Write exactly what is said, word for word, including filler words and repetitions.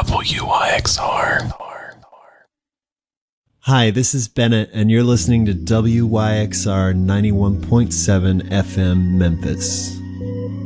W Y X R. Hi, this is Bennett, and you're listening to W Y X R ninety-one point seven F M Memphis.